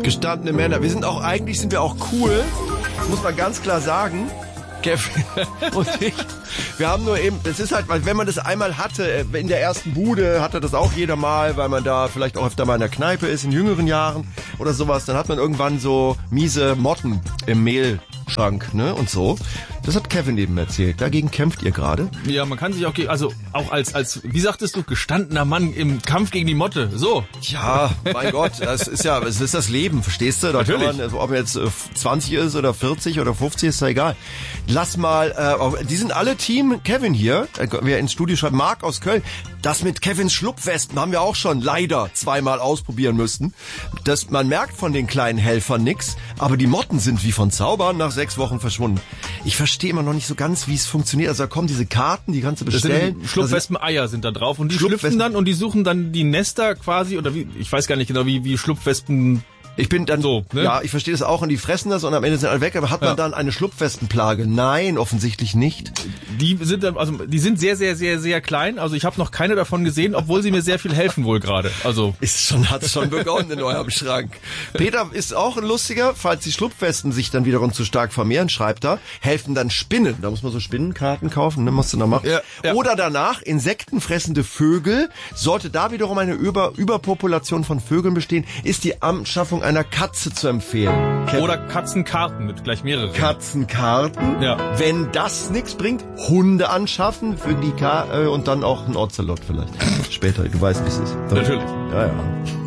Gestandene Männer. Eigentlich sind wir auch cool. Das muss man ganz klar sagen. Kevin und ich, wir haben nur eben, das ist halt, weil wenn man das einmal hatte, in der ersten Bude hatte das auch jeder mal, weil man da vielleicht auch öfter mal in der Kneipe ist, in jüngeren Jahren oder sowas, dann hat man irgendwann so miese Motten im Mehlschrank, ne, und so. Das hat Kevin eben erzählt. Dagegen kämpft ihr gerade. Ja, man kann sich auch, auch als, wie sagtest du, gestandener Mann im Kampf gegen die Motte. So. Ja, mein Gott, es ist das Leben, verstehst du? Da kann man, ob man jetzt 20 ist oder 40 oder 50, ist ja egal. Lass mal, die sind alle Team Kevin hier, wer ins Studio schreibt, Marc aus Köln. Das mit Kevins Schlupfwespen haben wir auch schon leider zweimal ausprobieren müssen. Man merkt von den kleinen Helfern nix, aber die Motten sind wie von Zaubern nach 6 Wochen verschwunden. Ich verstehe immer noch nicht so ganz, wie es funktioniert. Also da kommen diese Karten, die kannst du bestellen. Schlupfwespen-Eier sind da drauf und die schlüpfen dann und die suchen dann die Nester quasi, oder wie, ich weiß gar nicht genau, wie Schlupfwespen. Ich bin dann so, ne? Ja, ich verstehe das auch und die fressen das und am Ende sind alle weg, aber hat man dann eine Schlupfwespenplage? Nein, offensichtlich nicht. Die sind sehr, sehr, sehr, sehr klein, also ich habe noch keine davon gesehen, obwohl sie mir sehr viel helfen wohl gerade. Also hat's schon begonnen in eurem Schrank. Peter ist auch ein lustiger, falls die Schlupfwespen sich dann wiederum zu stark vermehren, schreibt er, helfen dann Spinnen. Da muss man so Spinnenkarten kaufen, ne, musst du noch machen. Ja. Oder danach insektenfressende Vögel. Sollte da wiederum eine Überpopulation von Vögeln bestehen, ist die Anschaffung einer Katze zu empfehlen. Kevin. Oder Katzenkarten mit gleich mehreren. Katzenkarten. Ja. Wenn das nichts bringt, Hunde anschaffen für die und dann auch ein Ocelot vielleicht. Später, du weißt, wie es ist. Natürlich. Ja.